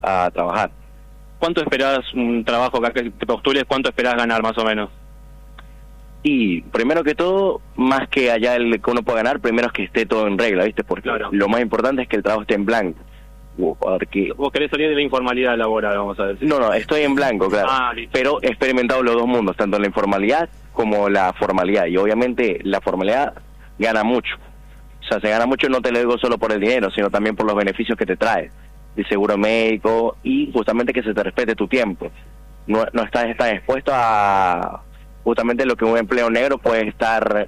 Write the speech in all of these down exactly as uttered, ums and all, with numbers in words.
a trabajar. ¿Cuánto esperás un trabajo que te postules? ¿Cuánto esperás ganar más o menos? Y primero que todo, más que allá el que uno pueda ganar, primero es que esté todo en regla, ¿viste? Porque claro, lo más importante es que el trabajo esté en blanco. Porque... Vos querés salir de la informalidad laboral, vamos a decir. No, no, estoy en blanco, claro. Ah, pero he experimentado los dos mundos, tanto la informalidad como la formalidad. Y obviamente la formalidad gana mucho. O sea, se gana mucho, no te lo digo solo por el dinero, sino también por los beneficios que te trae. El seguro médico y justamente que se te respete tu tiempo. No, no estás, estás expuesto a... justamente lo que un empleo negro puede estar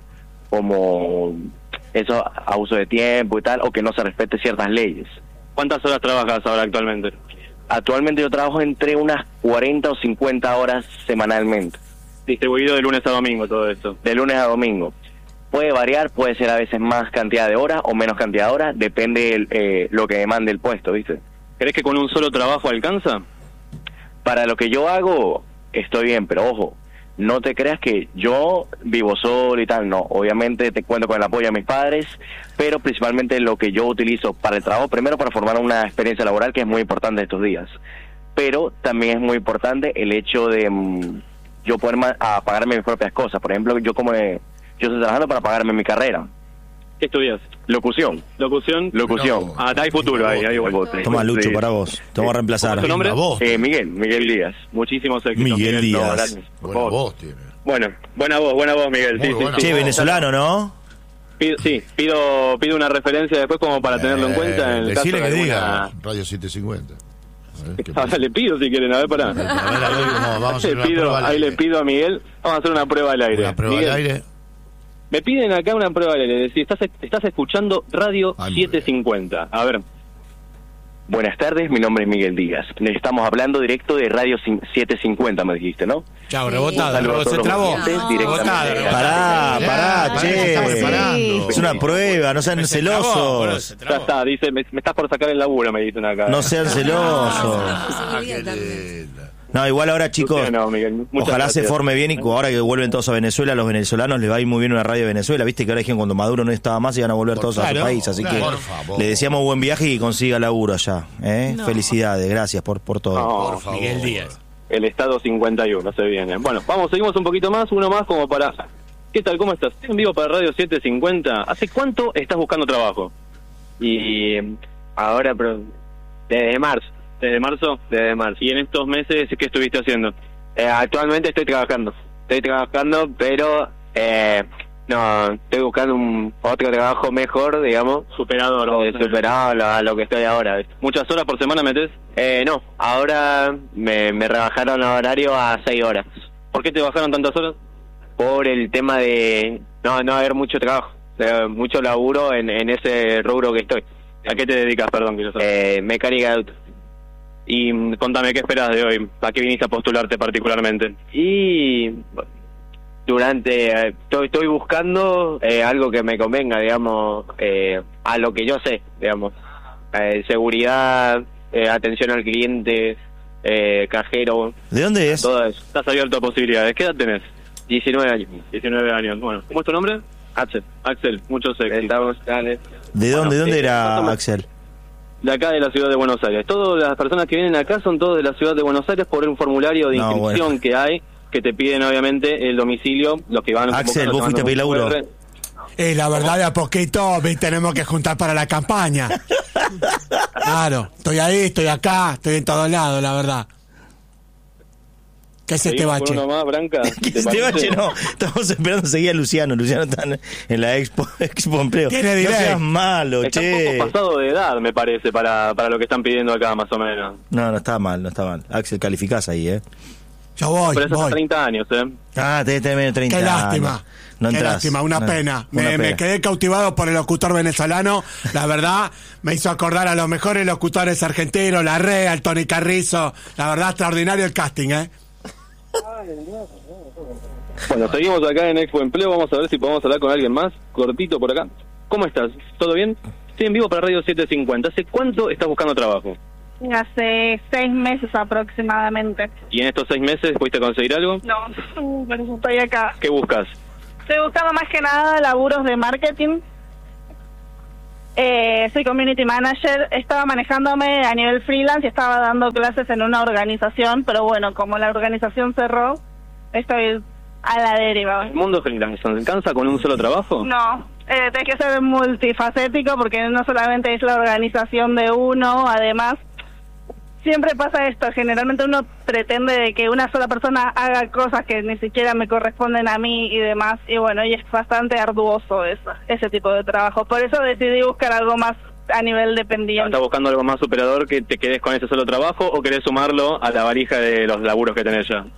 como eso, abuso de tiempo y tal, o que no se respete ciertas leyes. ¿Cuántas horas trabajas ahora actualmente? Actualmente yo trabajo entre unas cuarenta o cincuenta horas semanalmente. Distribuido de lunes a domingo todo esto. De lunes a domingo. Puede variar, puede ser a veces más cantidad de horas o menos cantidad de horas, depende el, eh, lo que demande el puesto, ¿viste? ¿Crees que con un solo trabajo alcanza? Para lo que yo hago, estoy bien, pero ojo, no te creas que yo vivo solo y tal, no. Obviamente te cuento con el apoyo de mis padres, pero principalmente lo que yo utilizo para el trabajo, primero para formar una experiencia laboral que es muy importante estos días, pero también es muy importante el hecho de um, yo poder ma- a pagarme mis propias cosas. Por ejemplo, yo como de, yo estoy trabajando para pagarme mi carrera. ¿Qué estudias? Locución. ¿Locución? Locución. No. Ah, hay futuro ahí, ahí igual. Toma, Lucho, Sí. para vos. Te voy a reemplazar. ¿Tu nombre? Vos. Eh, Miguel, Miguel Díaz. Muchísimos éxitos. Miguel Díaz. No, gracias. Buena voz tiene. Bueno, buena voz, buena voz, Miguel. Muy Sí, buena sí, sí. Che, venezolano, ¿no? Pido, sí, pido, pido una referencia después como para tenerlo en cuenta. En el Decile caso que de diga alguna... Radio setecientos cincuenta. A ver, ¿qué Ah, pasa? le pido si quieren, a ver, pará. A ver, a ver, cómo vamos a hacer Le una pido, prueba al ahí aire. le pido a Miguel, vamos a hacer una prueba al aire. Una prueba Miguel, al aire. me piden acá una prueba al aire, decir, estás, estás escuchando Radio Ay, muy setecientos cincuenta. A ver, Buenas tardes, mi nombre es Miguel Díaz. Estamos hablando directo de Radio setecientos cincuenta, me dijiste, ¿no? Chao, rebotado. Saludos a Se todos los trabó. oyentes, No. directamente. Rebotado. Pará, Ya, pará, pará, se está che. preparando. Es una prueba, no sean Se trabó, boludo, celosos. se ya trabó. está, dice, me, me estás por sacar el laburo, me dicen acá. No sean celosos. Ah, qué linda. No, igual ahora, chicos, No, Miguel, muchas ojalá se gracias. forme bien y ahora que vuelven todos a Venezuela, a los venezolanos les va a ir muy bien una radio de Venezuela. Viste que ahora dijeron cuando Maduro no estaba más iban a volver todos a su claro, país. Así claro. que Por favor. le deseamos buen viaje y que consiga laburo allá. ¿eh? No. Felicidades, gracias por, por todo. No, Por favor. Miguel Díaz. el Estado cincuenta y uno se viene. Bueno, vamos, seguimos un poquito más, uno más como para... ¿Qué tal? ¿Cómo estás? ¿Estás en vivo para Radio setecientos cincuenta? ¿Hace cuánto estás buscando trabajo? Y ahora, pero desde marzo, ¿Desde marzo? desde marzo. ¿Y en estos meses qué estuviste haciendo? Eh, actualmente estoy trabajando, estoy trabajando, pero eh, no, estoy buscando un otro trabajo mejor, digamos, Superador. vamos a eh, decir. superado a lo, a lo que estoy ahora, ¿viste? ¿Muchas horas por semana metes? Eh, no, ahora me, me rebajaron el horario a seis horas, ¿Por qué te bajaron tantas horas? por el tema de no no haber mucho trabajo, o sea, mucho laburo en, en ese rubro que estoy, ¿A qué te dedicas, perdón, quiero saber? eh, mecánica de auto. Y mm, contame, ¿qué esperás de hoy? ¿A qué viniste a postularte particularmente? Y durante eh, estoy, estoy buscando eh, algo que me convenga, digamos, eh, a lo que yo sé, digamos, eh, seguridad, eh, atención al cliente, eh, cajero, ¿De dónde es? todo eso. Estás abierto a posibilidades. ¿Qué edad tenés? diecinueve años. diecinueve años. Bueno, ¿cómo es tu nombre? Axel, Axel, muchos éxitos. estamos, dale. ¿De dónde, de dónde eh, era más o menos. Axel? De acá de la ciudad de Buenos Aires. Todas las personas que vienen acá son todos de la ciudad de Buenos Aires por un formulario de No, inscripción bueno. que hay, que te piden obviamente el domicilio, los que van Axel, convocando, ¿vos te fuiste a pedir mandan un laburo? Q R. Eh, la verdad, de a poquito me tenemos que juntar para la campaña. Claro, estoy ahí, estoy acá, estoy en todos lados, la verdad. ¿Qué es este Seguimos bache? con uno más, Branca. ¿Qué ¿Te este parece? bache? No, estamos esperando seguir a Luciano. Luciano está en- en la Expo, Expo Empleo. Tiene No delay. seas malo, Está che. un poco pasado de edad, me parece, para, para lo que están pidiendo acá, más o menos. No, no está mal, no está mal. Axel, calificás ahí, ¿eh? Yo voy, Pero eso hace voy. treinta años, ¿eh? Ah, tenés tenés menos de treinta Qué años. lástima. No Qué entrás. lástima, una No, pena. una Me, me pena. quedé cautivado por el locutor venezolano. La verdad, me hizo acordar a los mejores locutores argentinos, la Rea, el Tony Carrizo. La verdad, extraordinario el casting, ¿eh? Bueno, seguimos acá en Expo Empleo, vamos a ver si podemos hablar con alguien más, cortito por acá. ¿Cómo estás? ¿Todo bien? Estoy en vivo para Radio setecientos cincuenta. ¿Hace cuánto estás buscando trabajo? Hace seis meses aproximadamente. ¿Y en estos seis meses pudiste conseguir algo? No, por eso estoy acá. ¿Qué buscas? Estoy buscando más que nada laburos de marketing. Eh, soy community manager, estaba manejándome a nivel freelance y estaba dando clases en una organización, pero bueno, como la organización cerró, estoy a la deriva. ¿El mundo freelance se alcanza con un solo trabajo? No, eh, hay que ser multifacético porque no solamente es la organización de uno, además siempre pasa esto, generalmente uno pretende de que una sola persona haga cosas que ni siquiera me corresponden a mí y demás, y bueno, y es bastante arduoso eso, ese tipo de trabajo, por eso decidí buscar algo más a nivel dependiente. ¿Estás buscando algo más superador, que te quedes con ese solo trabajo o querés sumarlo a la valija de los laburos que tenés ya?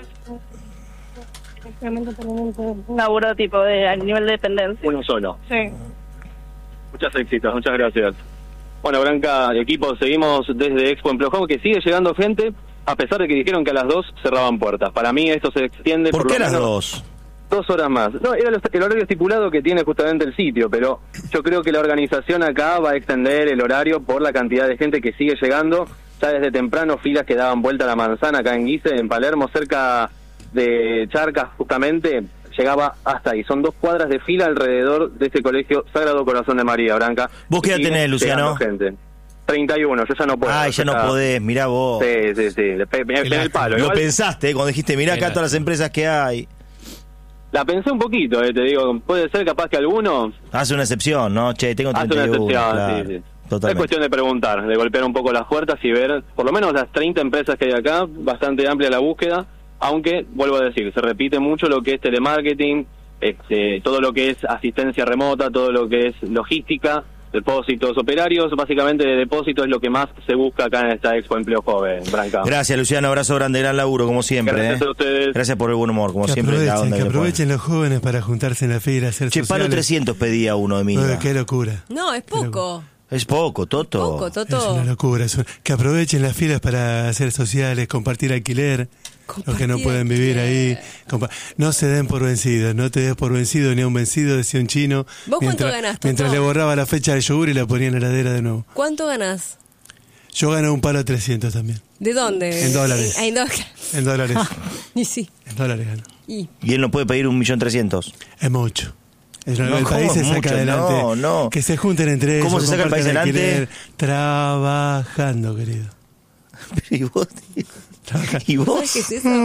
Un laburo tipo de a nivel de dependencia. Uno solo. Sí. Muchos éxitos, muchas gracias. Bueno, Branca, equipo, seguimos desde Expo Empleo Home, que sigue llegando gente, a pesar de que dijeron que a las dos cerraban puertas. Para mí esto se extiende ¿Por, por qué lo las menos dos? Dos horas más. No, era el horario estipulado que tiene justamente el sitio, pero yo creo que la organización acá va a extender el horario por la cantidad de gente que sigue llegando. Ya desde temprano filas que daban vuelta a la manzana acá en Guise, en Palermo, cerca de Charcas justamente, llegaba hasta ahí. Son dos cuadras de fila alrededor de este colegio Sagrado Corazón de María, Branca. ¿Vos qué edad tenés, Luciano? Gente. treinta y uno, yo ya no puedo. Ay, ya no ya... podés, mirá vos. Sí, sí, sí, le pegué en el palo. Lo Igual... pensaste, ¿eh? Cuando dijiste, mirá acá todas las empresas que hay. La pensé un poquito, eh, te digo, puede ser capaz que alguno... Hace una excepción, ¿no? Che, tengo Hace treinta y uno. una excepción, Claro, sí, sí. Totalmente. Es cuestión de preguntar, de golpear un poco las puertas y ver, por lo menos las treinta empresas que hay acá, bastante amplia la búsqueda, aunque, vuelvo a decir, se repite mucho lo que es telemarketing, este, todo lo que es asistencia remota, todo lo que es logística, depósitos operarios, básicamente de depósito es lo que más se busca acá en esta Expo Empleo Joven, Branca. Gracias, Luciano, abrazo grande, gran laburo, como siempre. Gracias ¿eh? a ustedes. Gracias por el buen humor, como que siempre. Aprovechen, la onda que que aprovechen los jóvenes para juntarse en la feria, hacer Che, sociales. palo trescientos pedía uno de mí. Uy, qué locura. No, es poco. Es poco, Toto. Poco, Toto. Es una locura. Es un- Que aprovechen las filas para hacer sociales, compartir alquiler. Los que no pueden vivir ahí. Compa- no se den por vencidos. No te des por vencido ni a un vencido, decía un chino. ¿Vos cuánto mientras, ganás, Toto? Mientras le borraba la fecha del yogur y la ponía en la heladera de nuevo. ¿Cuánto ganás? Yo gano un palo trescientos también. ¿De dónde? En dólares. Ah, en dólares. En dólares. Y sí. En dólares gano. Y Y él no puede pedir un millón trescientos. Es mucho. El, No, el ¿cómo país se es saca mucho? adelante. No, no. Que se junten entre ellos. ¿Cómo se saca el país compartan adelante? alquiler, Trabajando, querido. ¿Y vos, tío? ¿Y vos? ¿sabes qué es eso?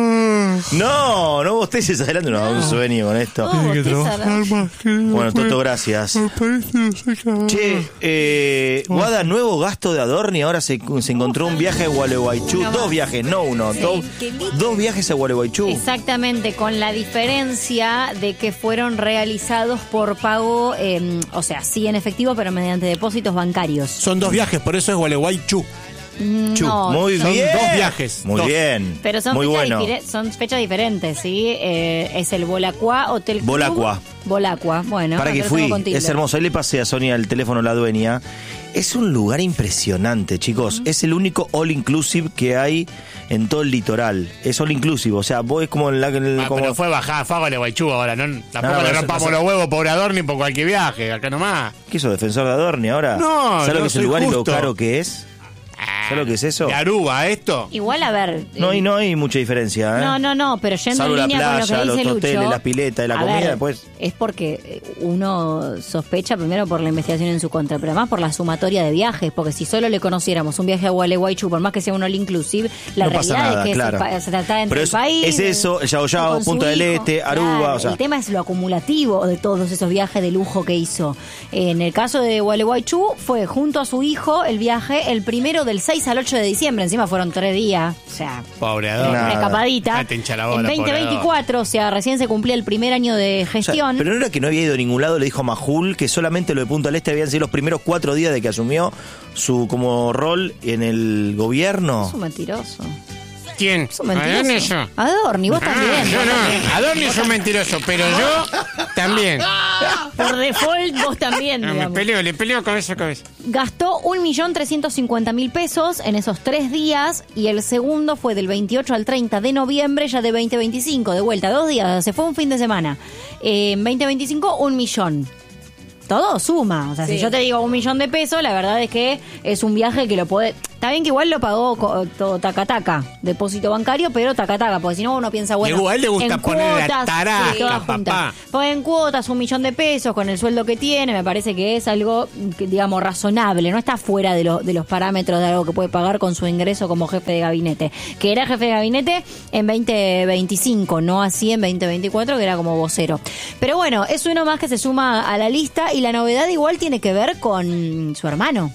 No, no vos estés adelante, no, un sueño con esto. No, Tiene que Tessa, trabajar no. más, querido. Bueno, Toto, gracias. El país se saca Che, eh, Guada, nuevo gasto de Adorni. Ahora se, se encontró un viaje a Gualeguaychú. Uno Dos más. viajes, no uno. Sí, dos, qué lindo. dos viajes a Gualeguaychú. Exactamente, con la diferencia de que fueron realizados por pago, eh, o sea, sí en efectivo, pero mediante depósitos bancarios. Son dos viajes, por eso es Gualeguaychú. Chu, No, muy son bien. dos viajes, Muy dos. bien. pero son, muy fechas bueno. difire- son fechas diferentes, ¿sí? Eh, es el Bolacua Hotel Club. Bolacua. Bolacua, bueno. Para que acá lo fui, tengo con tilde. es hermoso. Ahí le pasé a Sonia el teléfono a la dueña. Es un lugar impresionante, chicos. Es el único all inclusive que hay en todo el litoral. Es all inclusive, o sea, vos es como en la... en- Ah, como- pero fue bajada, fue a Gualeguaychú ahora. No, tampoco No, no, le pero rompamos eso- los huevos, pobre Adorni, por cualquier viaje. Acá nomás. ¿Qué hizo, defensor de Adorni ahora? No, ¿Sabes lo no que es el soy lugar y lo justo. caro que es? ¿Sabes lo que es eso? De Aruba, esto. Igual, a ver. No, eh, y no hay mucha diferencia, ¿eh? No, no, no, pero yendo Salvo en la línea con lo playa, que los dice hoteles, Lucho, las piletas y la a comida, ver, después... es porque uno sospecha primero por la investigación en su contra, pero además por la sumatoria de viajes, porque si solo le conociéramos un viaje a Gualeguaychú, por más que sea un all inclusive, la No pasa realidad nada, es que claro. se, pa- se trata entre Pero el es- país. es eso, Yao Yao, con su Punta del hijo. Este, Aruba, Claro, o sea. el tema es lo acumulativo de todos esos viajes de lujo que hizo. En el caso de Gualeguaychú, fue junto a su hijo el viaje el primero del seis al ocho de diciembre, encima fueron tres días, o sea... Pobre Una Adorni. Nada. escapadita. Ah, te hincha la bola, en pobre veinte veinticuatro, o sea, recién se cumplía el primer año de O sea, gestión. pero no era que no había ido a ningún lado, le dijo a Majul que solamente lo de Punta del Este habían sido los primeros cuatro días de que asumió su como rol en el gobierno. Es un mentiroso. ¿Quién? Es un mentiroso. Adorni yo. Adorni, vos también. Ah, yo no. Adorni es un mentiroso, pero yo también. Por default, vos también, No, me digamos. peleo, le peleo cabeza a cabeza. Gastó un millón trescientos cincuenta mil pesos en esos tres días y el segundo fue del veintiocho al treinta de noviembre, ya de veinte veinticinco, de vuelta, dos días, se fue un fin de semana. Eh, en veinte veinticinco, un millón. Todo suma. O sea, Sí. si yo te digo un millón de pesos, la verdad es que es un viaje que lo puede... Está bien que igual lo pagó co- todo taca-taca, depósito bancario, pero taca-taca, porque si no uno piensa, bueno, Igual le gusta en poner la cuotas, taraca, sí, todas juntas. papá. Pues en cuotas un millón de pesos con el sueldo que tiene, me parece que es algo, que, digamos, razonable, no está fuera de, lo- de los parámetros de algo que puede pagar con su ingreso como jefe de gabinete, que era jefe de gabinete en veinte veinticinco, no así en veinte veinticuatro, que era como vocero. Pero bueno, es uno más que se suma a la lista y la novedad igual tiene que ver con su hermano.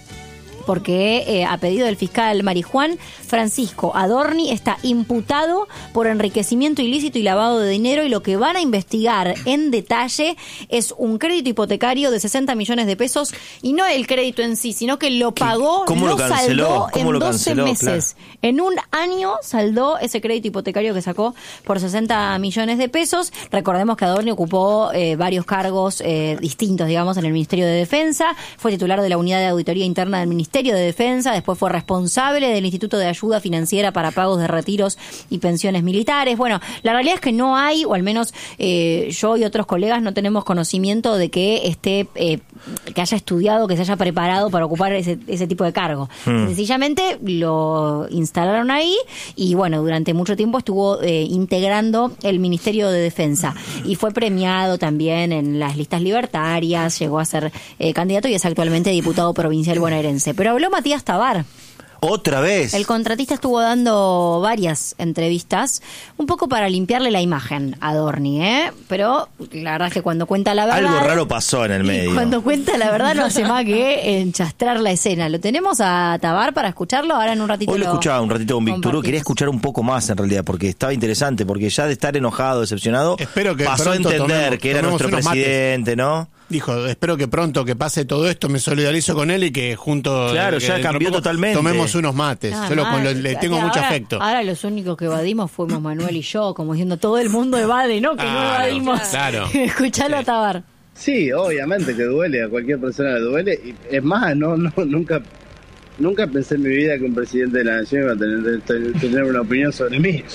Porque eh, a pedido del fiscal Marijuán, Francisco Adorni está imputado por enriquecimiento ilícito y lavado de dinero, y lo que van a investigar en detalle es un crédito hipotecario de sesenta millones de pesos, y no el crédito en sí, sino que lo pagó, cómo lo lo canceló? saldó ¿Cómo en lo doce canceló? meses. Claro. En un año saldó ese crédito hipotecario que sacó por sesenta millones de pesos. Recordemos que Adorni ocupó eh, varios cargos eh, distintos, digamos, en el Ministerio de Defensa. Fue titular de la Unidad de Auditoría Interna del Ministerio de Defensa. Después fue responsable del Instituto de Ayuda Financiera para Pagos de Retiros y Pensiones Militares. Bueno, la realidad es que no hay, o al menos eh, yo y otros colegas no tenemos conocimiento de que esté, eh, que haya estudiado, que se haya preparado para ocupar ese, ese tipo de cargo. Mm. Sencillamente lo instalaron ahí y bueno, durante mucho tiempo estuvo eh, integrando el Ministerio de Defensa y fue premiado también en las listas libertarias, llegó a ser eh, candidato y es actualmente diputado provincial bonaerense. Pero habló Matías Tabar. Otra vez. El contratista estuvo dando varias entrevistas, un poco para limpiarle la imagen a Adorni, ¿eh? Pero la verdad es que cuando cuenta la verdad... Algo raro pasó en el y medio. Cuando cuenta la verdad no hace más que enchastrar la escena. ¿Lo tenemos a Tabar para escucharlo? Ahora en un ratito Hoy lo lo escuchaba un ratito con Víctor. compartimos. Quería escuchar un poco más en realidad, porque estaba interesante, porque ya de estar enojado, decepcionado, Espero que pasó a pronto entender tomemos- que era tomemos nuestro unos mates. presidente, ¿no? Dijo, espero que pronto que pase todo esto, me solidarizo con él y que juntos... Claro, que ya dentro de cambió poco totalmente. Tomemos unos mates. Nada Yo lo- más. lo- le tengo Ahora- mucho afecto. Ahora los únicos que evadimos fuimos Manuel y yo, como diciendo todo el mundo evade, ¿no? Que no Claro, evadimos. claro. Escuchalo a Tabar. Sí, obviamente que duele, a cualquier persona le duele. Y es más, no, no, nunca, nunca pensé en mi vida que un presidente de la nación iba a tener, tener, tener una opinión sobre mí,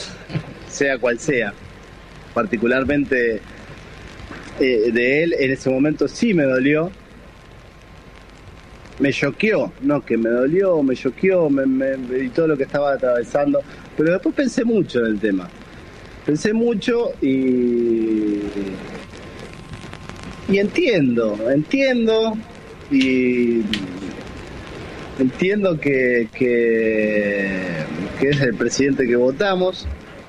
sea cual sea. Particularmente eh, de él, en ese momento sí me dolió. Me choqueó, no, que me dolió, me choqueó, me, me, me- y todo lo que estaba atravesando. Pero después pensé mucho en el tema. Pensé mucho y... Y entiendo, entiendo y entiendo que, que, que es el presidente que votamos,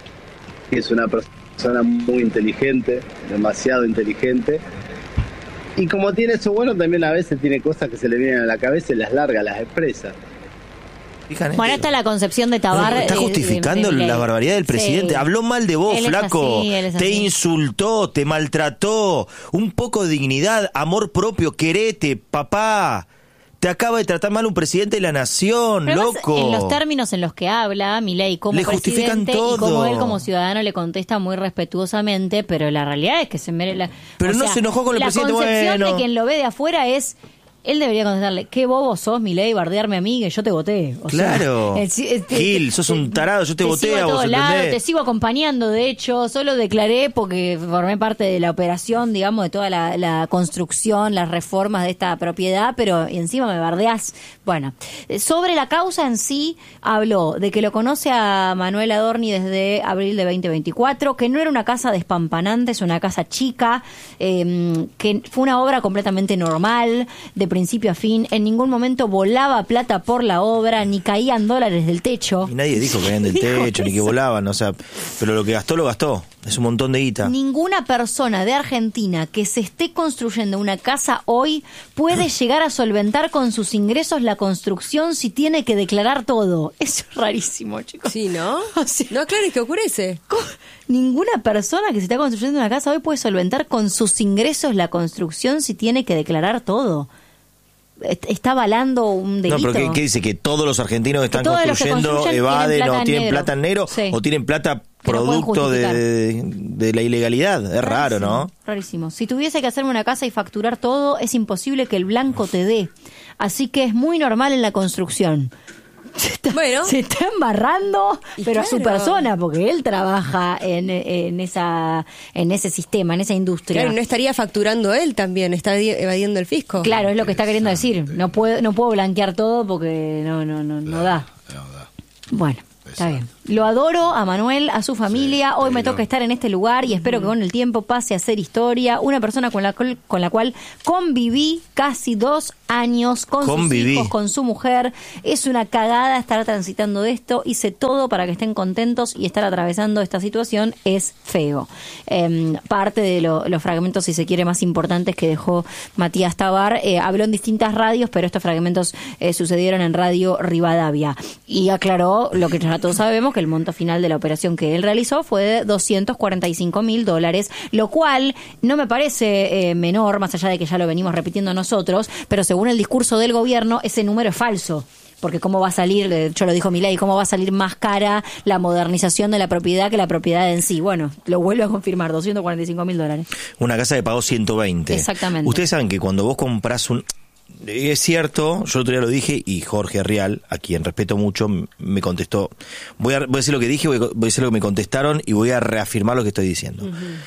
que es una persona muy inteligente, demasiado inteligente, y como tiene eso bueno, también a veces tiene cosas que se le vienen a la cabeza y las larga, las expresa. Fijan Bueno, esto. esta es la concepción de Tabar. No, está eh, de- justificando de Milei. la barbaridad del presidente. Sí. Habló mal de vos, Él es flaco. así, él es te así. insultó, te maltrató. Un poco de dignidad, amor propio, querete, papá. Te acaba de tratar mal un presidente de la nación, Pero además, loco. en los términos en los que habla Milei como Le justifican presidente y todo. como él como ciudadano le contesta muy respetuosamente, pero la realidad es que se mere la... Pero o no sea, se enojó con el la presidente, concepción bueno. de quien lo ve de afuera es... Él debería contestarle, qué bobo sos, Milei, bardearme a mí, que yo te voté. O sea, Claro. el- el- Gil, sos un tarado, yo te voté sigo a vos, todos lados, ¿entendés? te sigo acompañando, de hecho, solo declaré porque formé parte de la operación, digamos, de toda la, la construcción, las reformas de esta propiedad, pero encima me bardeás. Bueno, eh, sobre la causa en sí, habló de que lo conoce a Manuel Adorni desde abril de veinte veinticuatro, que no era una casa despampanante, es una casa chica, eh, que fue una obra completamente normal, de principio a fin, en ningún momento volaba plata por la obra, ni caían dólares del techo. Y nadie dijo que venían del Dijo techo, ni que eso. volaban, o sea, pero lo que gastó, lo gastó. Es un montón de guita. Ninguna persona de Argentina que se esté construyendo una casa hoy puede llegar a solventar con sus ingresos la construcción si tiene que declarar todo. Eso es rarísimo, chicos. Sí, ¿no? O sea, No aclares que ocurre. ¿cómo? Ninguna persona que se está construyendo una casa hoy puede solventar con sus ingresos la construcción si tiene que declarar todo. Est- Está avalando un delito. No, pero ¿qué, qué dice? ¿Que todos los argentinos que están todos los que construyendo construyen evaden tienen o plata en tienen negro. plata en negro Sí. o tienen plata Que no pueden producto de, justificar. de, de la ilegalidad? Es raro, ¿no? Rarísimo, rarísimo. Si tuviese que hacerme una casa y facturar todo, es imposible que el blanco te dé. Así que es muy normal en la construcción. se está, Bueno. se está embarrando, Y pero a su claro. persona, porque él trabaja en, en esa en ese sistema, en esa industria. Claro, no estaría facturando él también, está di- evadiendo el fisco. Claro, es lo que está queriendo decir. No puedo, no puedo blanquear todo porque no, no, no, no da. No, da. Bueno, está bien. Lo adoro a Manuel, a su familia. Hoy me pero- toca estar en este lugar y espero que con el tiempo pase a ser historia. Una persona con la cual, con la cual conviví casi dos años con Conviví. sus hijos, con su mujer. Es una cagada estar transitando esto. Hice todo para que estén contentos y estar atravesando esta situación es feo. Eh, parte de lo- los fragmentos, si se quiere, más importantes que dejó Matías Tabar, eh, habló en distintas radios, pero estos fragmentos eh, sucedieron en Radio Rivadavia. Y aclaró lo que ya todos sabemos, que el monto final de la operación que él realizó fue de doscientos cuarenta y cinco mil dólares, lo cual no me parece eh, menor, más allá de que ya lo venimos repitiendo nosotros, pero según el discurso del gobierno, ese número es falso. Porque cómo va a salir, de hecho lo dijo Milei, cómo va a salir más cara la modernización de la propiedad que la propiedad en sí. Bueno, lo vuelvo a confirmar, doscientos cuarenta y cinco mil dólares. Una casa que pagó ciento veinte. Exactamente. Ustedes saben que cuando vos compras un... Es cierto, yo el otro día lo dije y Jorge Rial, a quien respeto mucho, m- me contestó. Voy a, voy a decir lo que dije, voy a, voy a decir lo que me contestaron y voy a reafirmar lo que estoy diciendo.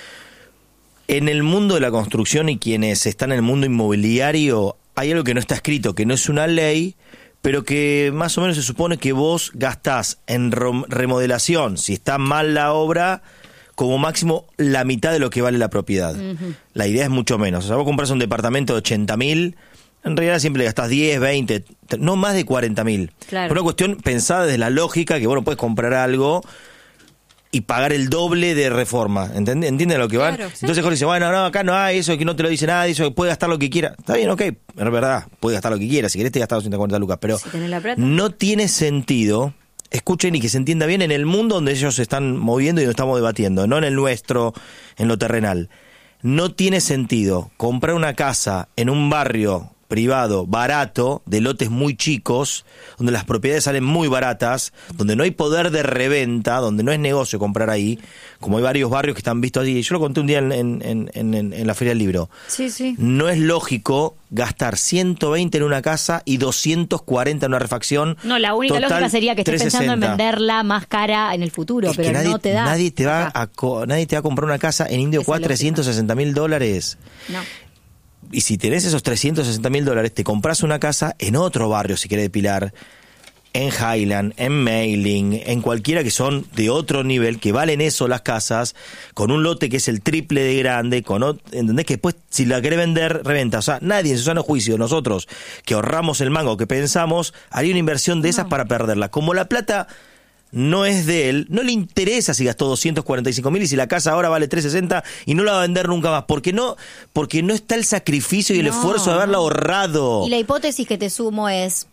En el mundo de la construcción y quienes están en el mundo inmobiliario, hay algo que no está escrito, que no es una ley, pero que más o menos se supone que vos gastás en rom- remodelación, si está mal la obra, como máximo la mitad de lo que vale la propiedad. Ujú. La idea es mucho menos. O sea, vos compras un departamento de ochenta mil, en realidad siempre le gastás diez, veinte, no más de cuarenta mil. Claro. Por una cuestión pensada desde la lógica, que vos no puedes comprar algo y pagar el doble de reforma. ¿Entienden ¿Entienden a lo que van? Claro, sí. Entonces Jorge dice, bueno, no, acá no hay eso, que no te lo dice nadie, eso, que puede gastar lo que quiera. Está bien, ok, es verdad, puede gastar lo que quiera. Si querés te gastás doscientas cuarenta lucas, pero Si tenés la plata. no tiene sentido, escuchen y que se entienda bien, en el mundo donde ellos se están moviendo y donde estamos debatiendo, no en el nuestro, en lo terrenal. No tiene sentido comprar una casa en un barrio privado, barato, de lotes muy chicos, donde las propiedades salen muy baratas, donde no hay poder de reventa, donde no es negocio comprar ahí, como hay varios barrios que están vistos allí. Yo lo conté un día en, en, en, en, en la Feria del Libro. Sí, sí. No es lógico gastar ciento veinte en una casa y doscientos cuarenta en una refacción. No, la única Total, lógica sería que estés pensando en trescientos sesenta. venderla más cara en el futuro, Es pero que nadie, no te da. nadie te va acá. a co- nadie te va a comprar una casa en Indio Esa Cuá lógica. trescientos sesenta mil dólares. No. Y si tenés esos trescientos sesenta mil dólares, te compras una casa en otro barrio, si querés depilar, en Highland, en Mailing, en cualquiera que son de otro nivel, que valen eso las casas, con un lote que es el triple de grande, con ot- ¿entendés? Que después, si la querés vender, reventa. O sea, nadie en su sano juicio, nosotros, que ahorramos el mango, que pensamos, haría una inversión de esas para perderla. Como la plata no es de él, no le interesa si gastó doscientos cuarenta y cinco mil y si la casa ahora vale trescientos sesenta y no la va a vender nunca más, porque no, porque no está el sacrificio y el No. esfuerzo de haberla ahorrado. Y la hipótesis que te sumo es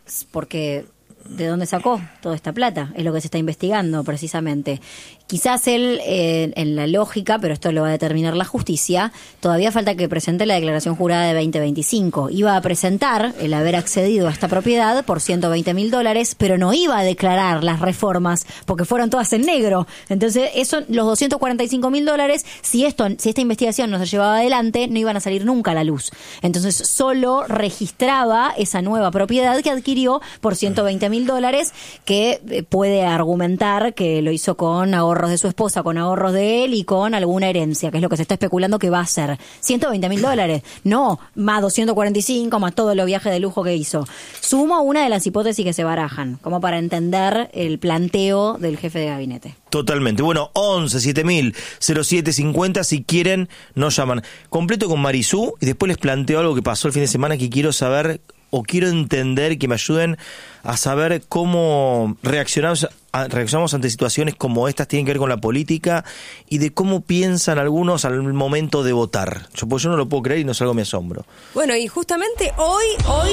porque ¿de dónde sacó toda esta plata? Es lo que se está investigando precisamente. Quizás él, eh, en la lógica, pero esto lo va a determinar la justicia, todavía falta que presente la declaración jurada de veinte veinticinco. Iba a presentar el haber accedido a esta propiedad por ciento veinte mil dólares, pero no iba a declarar las reformas porque fueron todas en negro. Entonces, eso, los doscientos cuarenta y cinco mil dólares, si esto, si esta investigación no se llevaba adelante, no iban a salir nunca a la luz. Entonces, solo registraba esa nueva propiedad que adquirió por ciento veinte mil dólares, que eh, puede argumentar que lo hizo con ahorros de su esposa, con ahorros de él y con alguna herencia, que es lo que se está especulando que va a ser. ciento veinte mil dólares, no, más doscientos cuarenta y cinco, más todos los viajes de lujo que hizo. Sumo una de las hipótesis que se barajan, como para entender el planteo del jefe de gabinete. Totalmente. Bueno, once siete mil cero siete cincuenta, si quieren, nos llaman. Completo con Marisú y después les planteo algo que pasó el fin de semana que quiero saber o quiero entender, que me ayuden a saber cómo reaccionamos, a- reaccionamos ante situaciones como estas, tienen que ver con la política y de cómo piensan algunos al momento de votar. Yo, pues yo no lo puedo creer y no es algo me asombro. Bueno, y justamente hoy, hoy